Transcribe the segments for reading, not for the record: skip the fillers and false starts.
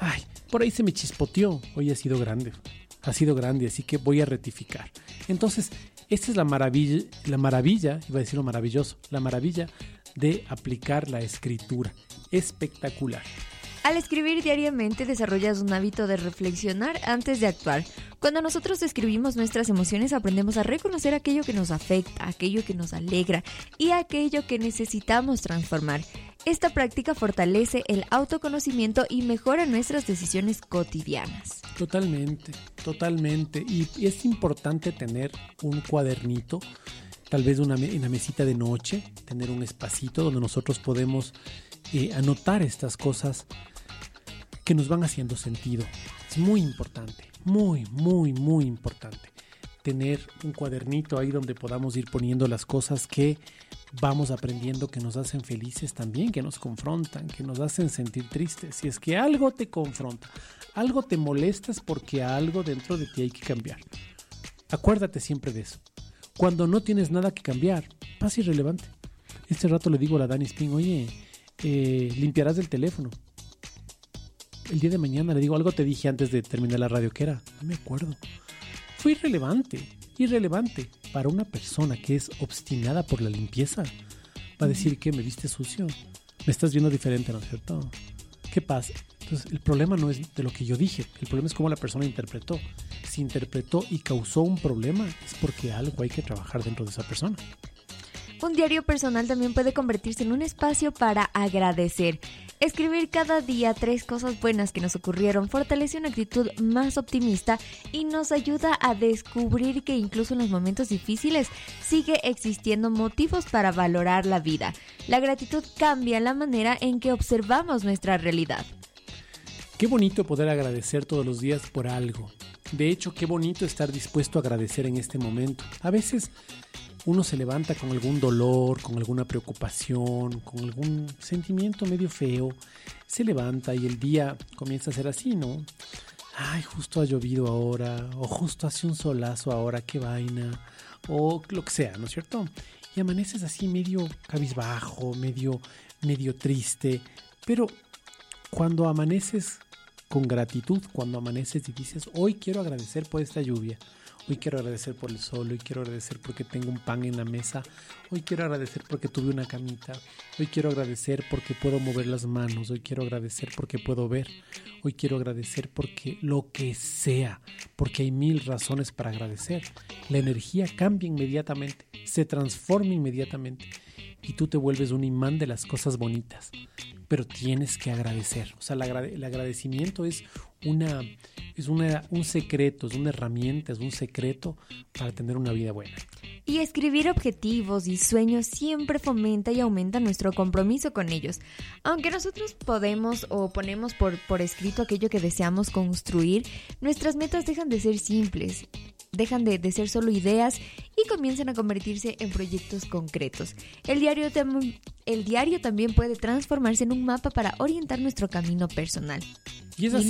ay, por ahí se me chispoteó, hoy ha sido grande, así que voy a rectificar. Entonces, esta es la maravilla, iba a decir lo maravilloso, la maravilla de aplicar la escritura. Espectacular. Al escribir diariamente desarrollas un hábito de reflexionar antes de actuar. Cuando nosotros escribimos nuestras emociones aprendemos a reconocer aquello que nos afecta, aquello que nos alegra y aquello que necesitamos transformar. Esta práctica fortalece el autoconocimiento y mejora nuestras decisiones cotidianas. Totalmente. Y es importante tener un cuadernito, tal vez en la mesita de noche, tener un espacito donde nosotros podemos anotar estas cosas que nos van haciendo sentido. Es muy importante, muy importante tener un cuadernito ahí donde podamos ir poniendo las cosas que vamos aprendiendo, que nos hacen felices también, que nos confrontan, que nos hacen sentir tristes. Si es que algo te confronta, algo te molesta, es porque algo dentro de ti hay que cambiar. Acuérdate siempre de eso. Cuando no tienes nada que cambiar, pasa irrelevante. Este rato le digo a la Dani Spin, oye, limpiarás el teléfono. El día de mañana le digo, algo te dije antes de terminar la radio, ¿qué era? No me acuerdo. Fue irrelevante para una persona que es obstinada por la limpieza. Va a decir que me viste sucio, me estás viendo diferente, ¿no es cierto? ¿Qué pasa? Entonces el problema no es de lo que yo dije, el problema es cómo la persona interpretó. Si interpretó y causó un problema es porque algo hay que trabajar dentro de esa persona. Un diario personal también puede convertirse en un espacio para agradecer. Escribir cada día 3 cosas buenas que nos ocurrieron fortalece una actitud más optimista y nos ayuda a descubrir que incluso en los momentos difíciles sigue existiendo motivos para valorar la vida. La gratitud cambia la manera en que observamos nuestra realidad. Qué bonito poder agradecer todos los días por algo. De hecho, qué bonito estar dispuesto a agradecer en este momento. A veces uno se levanta con algún dolor, con alguna preocupación, con algún sentimiento medio feo. Se levanta y el día comienza a ser así, ¿no? Ay, justo ha llovido ahora, o justo hace un solazo ahora, qué vaina, o lo que sea, ¿no es cierto? Y amaneces así medio cabizbajo, medio triste, pero cuando amaneces con gratitud, cuando amaneces y dices, hoy quiero agradecer por esta lluvia, hoy quiero agradecer por el sol, hoy quiero agradecer porque tengo un pan en la mesa, hoy quiero agradecer porque tuve una camita, hoy quiero agradecer porque puedo mover las manos, hoy quiero agradecer porque puedo ver, hoy quiero agradecer porque lo que sea, porque hay 1000 razones para agradecer. La energía cambia inmediatamente, se transforma inmediatamente y tú te vuelves un imán de las cosas bonitas. Pero tienes que agradecer. O sea, el agradecimiento es un secreto, es una herramienta, es un secreto para tener una vida buena. Y escribir objetivos y sueños siempre fomenta y aumenta nuestro compromiso con ellos. Aunque nosotros podemos o ponemos por escrito aquello que deseamos construir, nuestras metas dejan de ser simples, dejan de ser solo ideas y comienzan a convertirse en proyectos concretos. El diario también puede transformarse en un mapa para orientar nuestro camino personal. Y es así.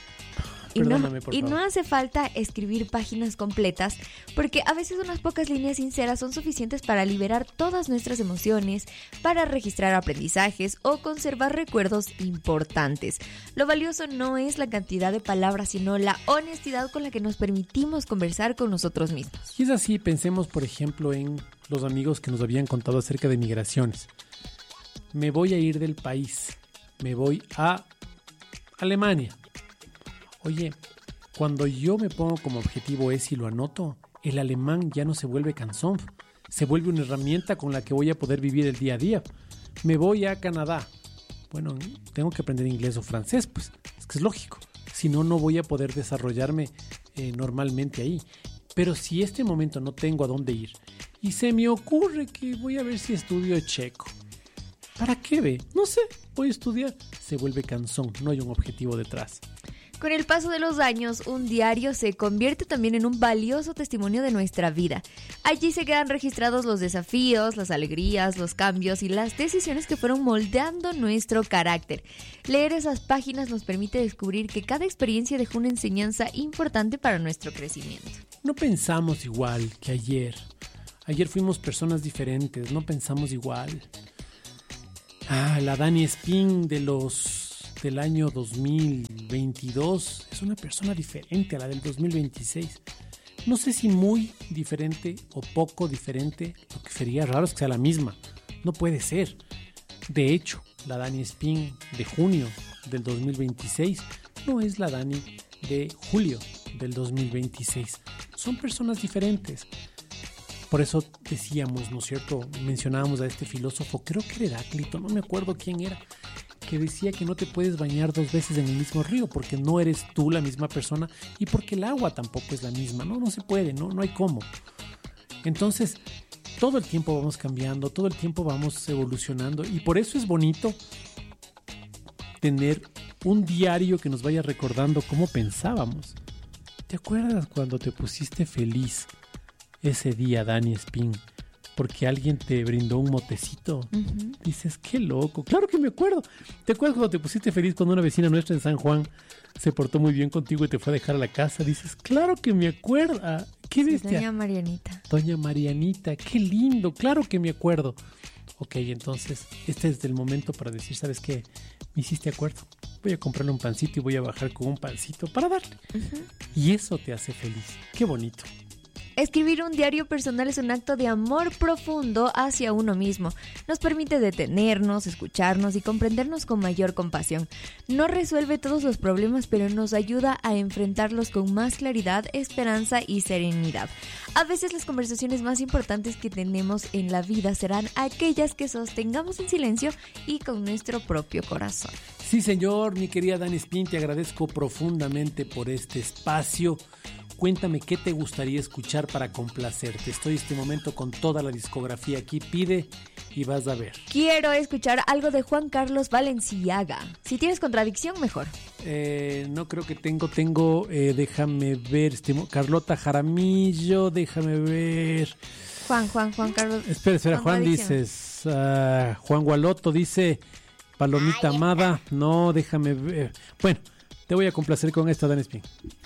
Y no hace falta escribir páginas completas, porque a veces unas pocas líneas sinceras son suficientes para liberar todas nuestras emociones, para registrar aprendizajes o conservar recuerdos importantes. Lo valioso no es la cantidad de palabras, sino la honestidad con la que nos permitimos conversar con nosotros mismos. Y es así, pensemos por ejemplo en los amigos que nos habían contado acerca de migraciones. Me voy a ir del país, me voy a Alemania. Oye, cuando yo me pongo como objetivo ese y lo anoto, el alemán ya no se vuelve canzón, se vuelve una herramienta con la que voy a poder vivir el día a día. Me voy a Canadá. Bueno, tengo que aprender inglés o francés, pues, es que es lógico. Si no, no voy a poder desarrollarme normalmente ahí. Pero si este momento no tengo a dónde ir y se me ocurre que voy a ver si estudio checo. ¿Para qué ve? No sé, voy a estudiar. Se vuelve canzón, no hay un objetivo detrás. Con el paso de los años, un diario se convierte también en un valioso testimonio de nuestra vida. Allí se quedan registrados los desafíos, las alegrías, los cambios y las decisiones que fueron moldeando nuestro carácter. Leer esas páginas nos permite descubrir que cada experiencia dejó una enseñanza importante para nuestro crecimiento. No pensamos igual que ayer. Ayer fuimos personas diferentes, no pensamos igual. La Dani Spin de los del año 2022 es una persona diferente a la del 2026. No sé si muy diferente o poco diferente, lo que sería raro es que sea la misma. No puede ser. De hecho, la Dani Spin de junio del 2026 no es la Dani de julio del 2026. Son personas diferentes. Por eso decíamos, ¿no es cierto? Mencionábamos a este filósofo, creo que era Heráclito, no me acuerdo quién era, que decía que no te puedes bañar 2 veces en el mismo río porque no eres tú la misma persona y porque el agua tampoco es la misma, ¿no? No se puede, no hay cómo. Entonces, todo el tiempo vamos cambiando, todo el tiempo vamos evolucionando y por eso es bonito tener un diario que nos vaya recordando cómo pensábamos. ¿Te acuerdas cuando te pusiste feliz ese día, Dani Spin, porque alguien te brindó un motecito? Uh-huh. Dices, qué loco. Claro que me acuerdo. ¿Te acuerdas cuando te pusiste feliz cuando una vecina nuestra en San Juan se portó muy bien contigo y te fue a dejar a la casa? Dices, claro que me acuerdo. ¿Qué bestia? Doña Marianita. Doña Marianita, qué lindo. Claro que me acuerdo. Ok, entonces, este es el momento para decir, ¿sabes qué? Me hiciste acuerdo. Voy a comprarle un pancito y voy a bajar con un pancito para darle. Uh-huh. Y eso te hace feliz. Qué bonito. Escribir un diario personal es un acto de amor profundo hacia uno mismo. Nos permite detenernos, escucharnos y comprendernos con mayor compasión. No resuelve todos los problemas, pero nos ayuda a enfrentarlos con más claridad, esperanza y serenidad. A veces las conversaciones más importantes que tenemos en la vida serán aquellas que sostengamos en silencio y con nuestro propio corazón. Sí, señor, mi querida Dani Spin, te agradezco profundamente por este espacio. Cuéntame qué te gustaría escuchar para complacerte. Estoy en este momento con toda la discografía aquí. Pide y vas a ver. Quiero escuchar algo de Juan Carlos Valenciaga. Si tienes contradicción, mejor. No creo que tengo, déjame ver, Carlota Jaramillo, déjame ver. Juan Carlos. Espera, Juan dices, Juan Gualoto dice, Palomita Amada, no, déjame ver. Bueno, te voy a complacer con esta, Dani Spin.